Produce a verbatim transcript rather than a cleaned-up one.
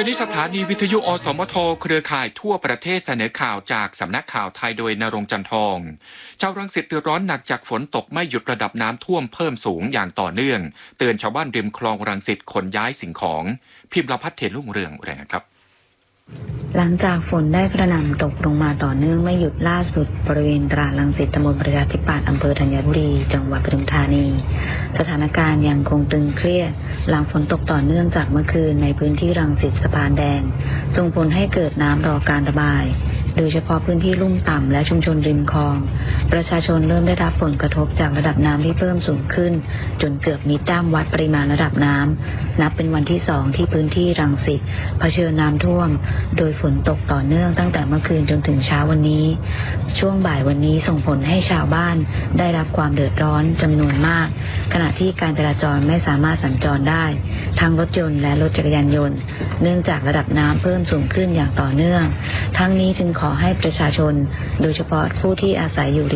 ไปนี้สถานีวิทยุอสมทเครือข่ายทั่วประเทศเสนอข่าวจากสำนักข่าวไทยโดยณรงค์จันทองชาวรังสิตเดือดร้อนหนักจากฝนตกไม่หยุดระดับน้ำท่วมเพิ่มสูงอย่างต่อเนื่องเตือนชาวบ้านริมคลองรังสิตขนย้ายสิ่งของพิมพ์ละพัฒน์เทนรุ่งเรืองรายงานครับหลังจากฝนได้กระหน่ำตกลงมาต่อเนื่องไม่หยุดล่าสุดบริเวณตลาดรังสิตตำบลประชาธิปัตย์อำเภอธัญบุรีจังหวัดปทุมธานีสถานการณ์ยังคงตึงเครียดหลังฝนตกต่อเนื่องจากเมื่อคืนในพื้นที่รังสิตสะพานแดงส่งผลให้เกิดน้ำรอการระบายโดยเฉพาะพื้นที่ลุ่มต่ำและชุมชนริมคลองประชาชนเริ่มได้รับผลกระทบจากระดับน้ำที่เพิ่มสูงขึ้นจนเกือบมิดด้ามวัดปริมาณระดับน้ำนับเป็นวันที่สองที่พื้นที่รังสิตเผชิญน้ำท่วมโดยฝนตกต่อเนื่องตั้งแต่เมื่อคืนจนถึงเช้าวันนี้ช่วงบ่ายวันนี้ส่งผลให้ชาวบ้านได้รับความเดือดร้อนจำนวนมากขณะที่การจราจรไม่สามารถสัญจรได้ทั้งรถยนต์และรถจักรยานยนต์เนื่องจากระดับน้ำเพิ่มสูงขึ้นอย่างต่อเนื่องทั้งนี้จึงขอให้ประชาชนโดยเฉพาะผู้ที่อาศัยอยู่